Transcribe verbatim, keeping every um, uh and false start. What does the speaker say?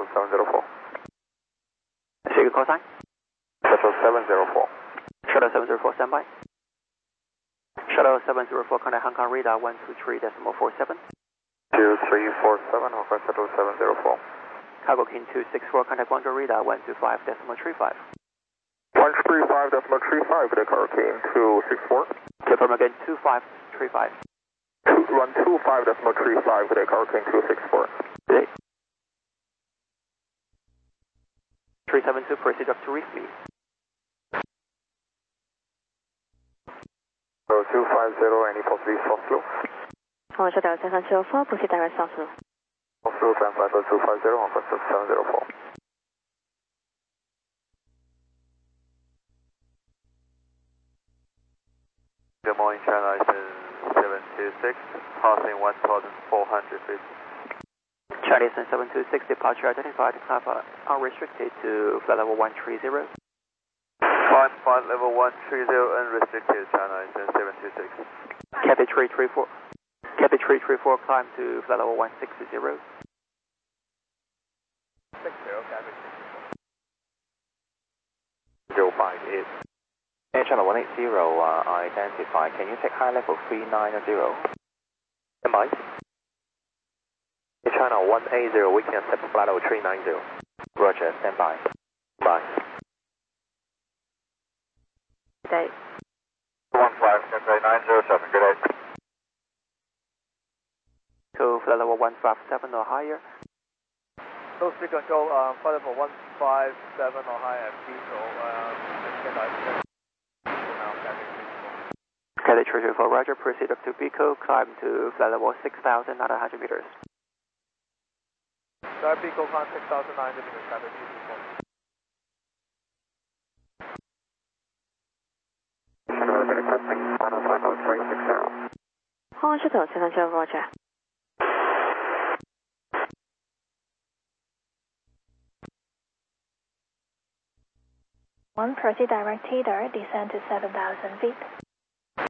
seven zero four. Shuttle call sign. Shuttle seven zero four. Shuttle seven zero four, standby. Shuttle seven zero four, contact Hong Kong radar one two three decimal four seven. two three four seven, Hong Kong Shuttle seven zero four. Cargo King two six four, contact Guangzhou radar one two five decimal three five. one three five decimal three five, the Cargo King two six four. Confirm again, two five three five. one two five decimal three five, the Cargo King two six four. Good. three seven two, proceed up to respeed. So two five zero, any possibility soft slow? Hong Kong Shuttle seven zero four, proceed direct south slow. Soft slow, San Francisco two five zero, Hong Kong Shuttle seven zero four. Good morning, China license seven two six, passing one thousand four hundred feet. Chinese seven two six, departure identified, climb unrestricted to flight level one three zero. Climb flight level one three zero, unrestricted, China license seven two six. Cabin three three four. Cabin three three four, climb to flight level one six zero. six zero, cabin zero five eight. Air Channel one eight zero, uh, identify. Can you take high level three nine zero? Am I? Air Channel one eight zero, we can accept flight level three nine zero. Roger, stand by. Bye. Good day. one five, nine zero seven, good day. To flight level one five seven or higher. So speed control, um, flight level one five seven or higher, diesel, um, Cabin three three four, Roger, proceed up to Pico, climb to flight level six thousand nine hundred meters. Sorry, Pico, climb six thousand nine hundred meters, cabin three three four. Hong Kong Shuttle seven zero, Roger. One proceed direct Tater, descend to seven thousand feet.